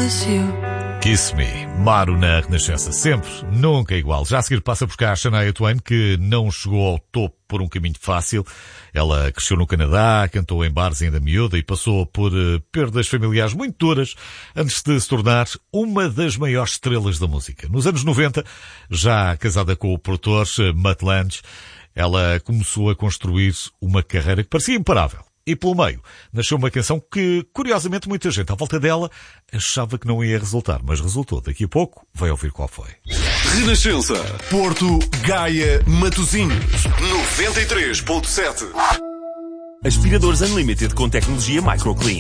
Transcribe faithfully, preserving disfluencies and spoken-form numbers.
was you. Kiss Me, Maro na Renascença, sempre, nunca igual. Já a seguir passa por cá a Shania Twain, que não chegou ao topo por um caminho fácil. Ela cresceu no Canadá, cantou em bares ainda miúda e passou por uh, perdas familiares muito duras antes de se tornar uma das maiores estrelas da música. Nos anos noventa, já casada com o produtor uh, Mutt Lange, ela começou a construir uma carreira que parecia imparável. E pelo meio, nasceu uma canção que, curiosamente, muita gente à volta dela achava que não ia resultar, mas resultou. Daqui a pouco vai ouvir qual foi. Renascença, Porto, Gaia, Matosinhos, noventa e três ponto sete. Aspiradores Unlimited com tecnologia Microclean.